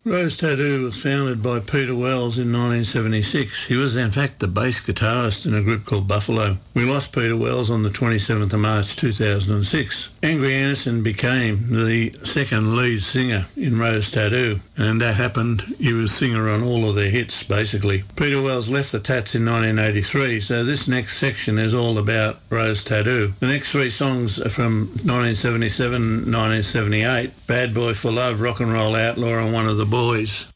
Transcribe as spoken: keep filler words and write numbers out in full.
Rose Tattoo was founded by Peter Wells in nineteen seventy-six. He was in fact the bass guitarist in a group called Buffalo. We lost Peter Wells on the twenty-seventh of March two thousand six. Angry Anderson became the second lead singer in Rose Tattoo, and that happened. He was singer on all of their hits, basically. Peter Wells left the Tats in nineteen eighty-three, so this next section is all about Rose Tattoo. The next three songs are from nineteen seventy-seven, nineteen seventy-eight, Bad Boy for Love, Rock and Roll Outlaw, and One of the Boys.